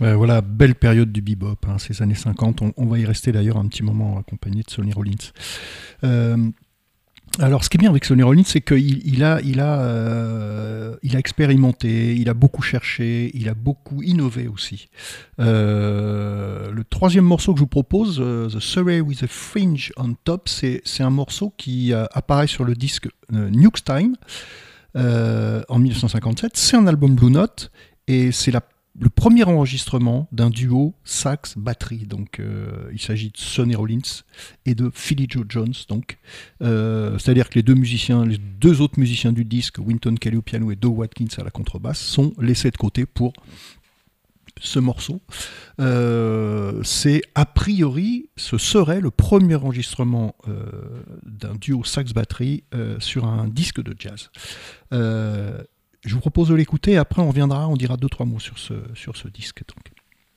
Voilà, belle période du bebop, hein, ces années 50. On va y rester d'ailleurs un petit moment accompagné de Sonny Rollins. Euh, alors, ce qui est bien avec Sonny Rollins, c'est qu'il a expérimenté, il a beaucoup cherché, il a beaucoup innové aussi. Le troisième morceau que je vous propose, The Surrey with a Fringe on Top, c'est un morceau qui apparaît sur le disque Nuke's Time en 1957. C'est un album Blue Note et c'est le premier enregistrement d'un duo sax-batterie. Donc, il s'agit de Sonny Rollins et de Philly Joe Jones. Donc, c'est-à-dire que les deux autres musiciens du disque, Wynton Kelly au piano et Doe Watkins à la contrebasse, sont laissés de côté pour ce morceau. Ce serait le premier enregistrement d'un duo sax-batterie sur un disque de jazz. Je vous propose de l'écouter, après on reviendra, on dira 2-3 mots sur ce disque. Donc.